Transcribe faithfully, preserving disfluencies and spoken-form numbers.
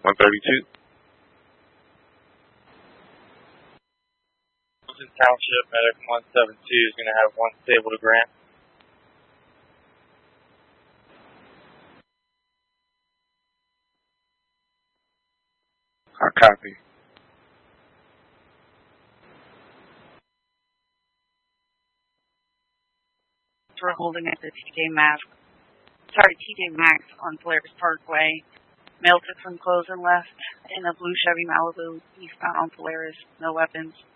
one thirty-two. Wilson Township, medic one seven two is going to have one stable to grant. I copy. We're holding at the T J Maxx, sorry, T J Maxx on Polaris Parkway. Male took some clothes and left in a blue Chevy Malibu eastbound on Polaris. No weapons.